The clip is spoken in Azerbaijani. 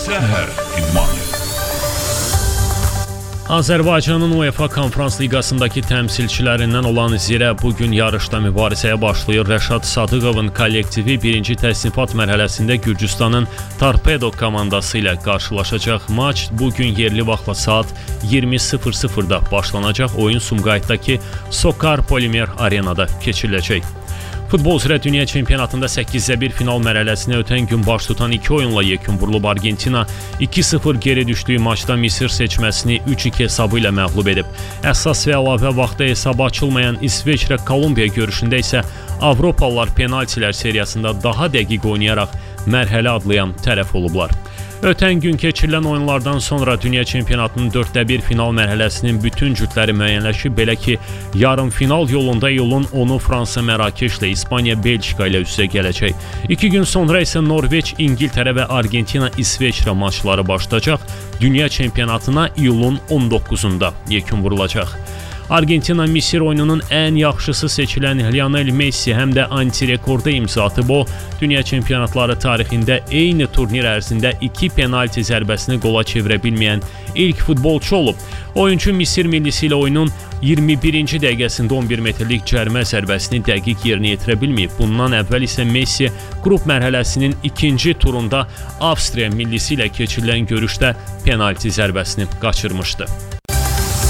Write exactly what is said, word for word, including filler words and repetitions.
Səhər İdmanı. Azərbaycanın UEFA Konferans Liqasındakı təmsilçilərindən olan Zirə bugün yarışda mübarizəyə başlayır. Rəşad Sadıqovun kollektivi birinci təsnifat mərhələsində Gürcüstanın Torpedo komandası ilə qarşılaşacaq. Maç bugün yerli vaxtla saat iyirmi sıfır sıfırda başlanacaq. Oyun Sumqayıtdakı Sokar Polimer Arenada keçiriləcək. Futbol üzrə dünya çempionatında səkkizdə bir final mərhələsinə ötən gün baş tutan iki oyunla yekun vurulub. Argentina iki sıfır geri düşdüyü maçda Misir seçməsini üç iki hesabı ilə məğlub edib. Əsas və əlavə vaxtda hesaba açılmayan İsveçrə Kolumbiya görüşündə isə Avropalılar penaltilər seriyasında daha dəqiq oynayaraq mərhələ adlayan tərəf olublar. Ötən gün keçirilən oyunlardan sonra dünya çempionatının dörddə bir final mərhələsinin bütün cütləri müəyyənləşib. Belə ki, yarım final yolunda iyulun onu Fransa Mərakeşlə, İspaniya Belçika ilə üstə gələcək. İki gün sonra isə Norveç, İngiltərə və Argentina İsveçrə maçları başlayacaq. Dünya çempionatına iyulun on doqquzunda yekun vurulacaq. Argentina-Misir oyununun ən yaxşısı seçilən Lionel Messi həm də anti-rekorda imza atıb. O, dünya çempionatları tarixində eyni turnir ərzində iki penalti zərbəsini qola çevirə bilməyən ilk futbolçu olub. Oyuncu Misir millisi ilə oyunun iyirmi birinci dəqiqəsində on bir metrlik cərmə zərbəsini dəqiq yerinə yetirə bilməyib. Bundan əvvəl isə Messi qrup mərhələsinin ikinci turunda Avstriya millisi ilə keçirilən görüşdə penalti zərbəsini qaçırmışdı.